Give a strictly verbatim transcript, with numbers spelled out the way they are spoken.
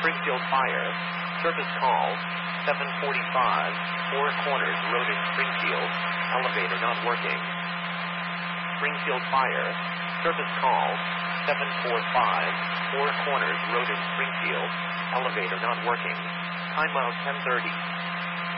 Springfield Fire. Service call seven forty-five. Four Corners Road in Springfield. Elevator not working. Springfield Fire. Service call seven forty-five. Four Corners Road in Springfield. Elevator not working. Time out ten thirty.